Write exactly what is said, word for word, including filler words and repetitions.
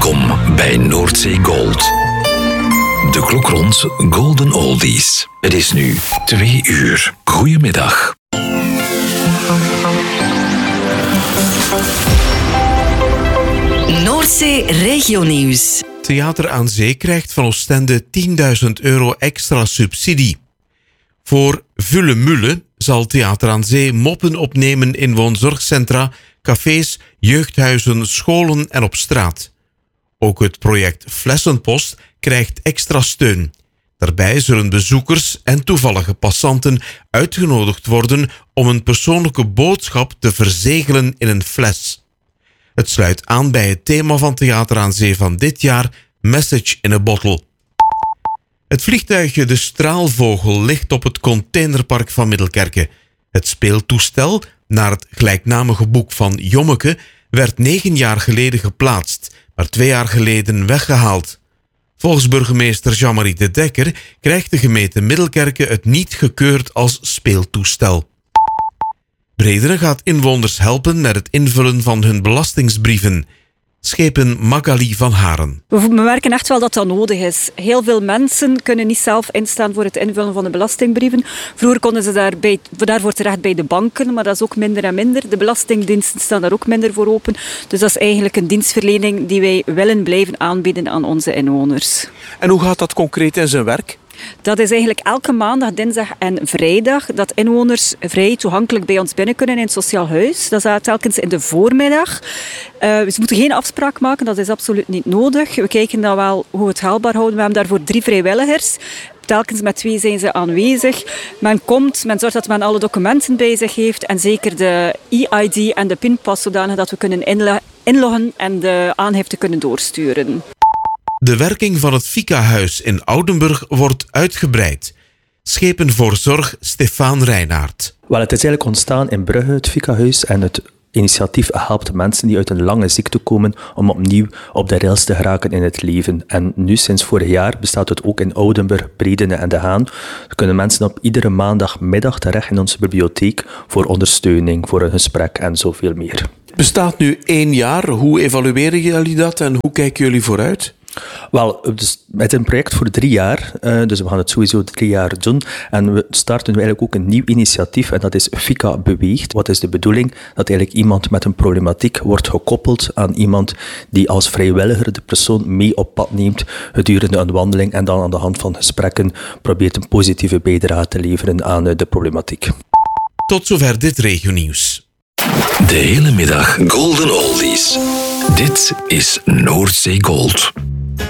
Welkom bij Noordzee Gold. De klok rond Golden Oldies. Het is nu twee uur. Goedemiddag. Noordzee Regionieuws. Theater aan Zee krijgt van Oostende tienduizend euro extra subsidie. Voor Vulle-Mulle zal Theater aan Zee moppen opnemen in woonzorgcentra, cafés, jeugdhuizen, scholen en op straat. Ook het project Flessenpost krijgt extra steun. Daarbij zullen bezoekers en toevallige passanten uitgenodigd worden om een persoonlijke boodschap te verzegelen in een fles. Het sluit aan bij het thema van Theater aan Zee van dit jaar, Message in a Bottle. Het vliegtuigje De Straalvogel ligt op het containerpark van Middelkerke. Het speeltoestel, naar het gelijknamige boek van Jommeke, werd negen jaar geleden geplaatst, maar twee jaar geleden weggehaald. Volgens burgemeester Jean-Marie de Dekker krijgt de gemeente Middelkerke het niet gekeurd als speeltoestel. Bredere gaat inwoners helpen met het invullen van hun belastingsbrieven. Schepen Magali van Haren. We merken echt wel dat dat nodig is. Heel veel mensen kunnen niet zelf instaan voor het invullen van de belastingbrieven. Vroeger konden ze daarbij, daarvoor terecht bij de banken, maar dat is ook minder en minder. De belastingdiensten staan daar ook minder voor open. Dus dat is eigenlijk een dienstverlening die wij willen blijven aanbieden aan onze inwoners. En hoe gaat dat concreet in zijn werk? Dat is eigenlijk elke maandag, dinsdag en vrijdag dat inwoners vrij toegankelijk bij ons binnen kunnen in het sociaal huis. Dat is telkens in de voormiddag. Uh, ze moeten geen afspraak maken, dat is absoluut niet nodig. We kijken dan wel hoe we het haalbaar houden. We hebben daarvoor drie vrijwilligers. Telkens met twee zijn ze aanwezig. Men komt, men zorgt dat men alle documenten bij zich heeft en zeker de E I D en de pinpas zodanig dat we kunnen inloggen en de aangifte kunnen doorsturen. De werking van het Fika-huis in Oudenburg wordt uitgebreid. Schepen voor zorg Stefaan Reinaert. Wel, het is eigenlijk ontstaan in Brugge, het Fika-huis, en het initiatief helpt mensen die uit een lange ziekte komen om opnieuw op de rails te geraken in het leven. En nu, sinds vorig jaar, bestaat het ook in Oudenburg, Bredene en De Haan. Er kunnen mensen op iedere maandagmiddag terecht in onze bibliotheek voor ondersteuning, voor een gesprek en zoveel meer. Het bestaat nu één jaar. Hoe evalueren jullie dat en hoe kijken jullie vooruit? Wel, dus met een project voor drie jaar, uh, dus we gaan het sowieso drie jaar doen. En we starten nu eigenlijk ook een nieuw initiatief en dat is Fika Beweegt. Wat is de bedoeling? Dat eigenlijk iemand met een problematiek wordt gekoppeld aan iemand die als vrijwilliger de persoon mee op pad neemt gedurende een wandeling en dan aan de hand van gesprekken probeert een positieve bijdrage te leveren aan uh, de problematiek. Tot zover dit regionieuws. De hele middag Golden Oldies. Dit is Noordzee Gold.